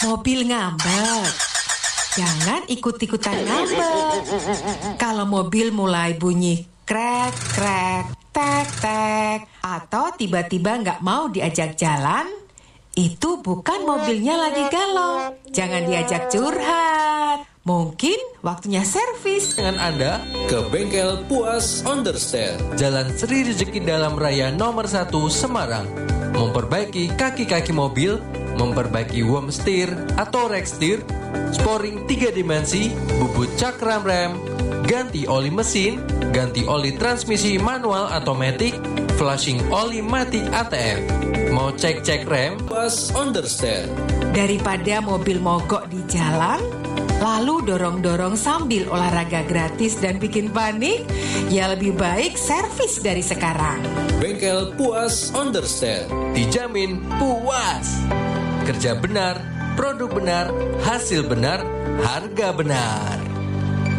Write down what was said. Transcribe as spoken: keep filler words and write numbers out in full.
mobil ngambek. Jangan ikut-ikutan ngambek. Kalau mobil mulai bunyi krek, krek, tek, tek, atau tiba-tiba nggak mau diajak jalan, itu bukan mobilnya lagi galau. Jangan diajak curhat. Mungkin waktunya servis. Dengan Anda ke Bengkel Puas Understand, Jalan Sri Rezeki Dalam Raya nomor satu Semarang. Memperbaiki kaki-kaki mobil, memperbaiki worm steer atau rack steer, sporing tiga dimensi, bubut cakram rem, ganti oli mesin, ganti oli transmisi manual automatic, flashing oli mati A T M. Mau cek-cek rem? Puas Understand. Daripada mobil mogok di jalan, lalu dorong-dorong sambil olahraga gratis dan bikin panik, ya lebih baik servis dari sekarang. Bengkel Puas Understand, Dijamin puas. Kerja benar, produk benar, hasil benar, harga benar.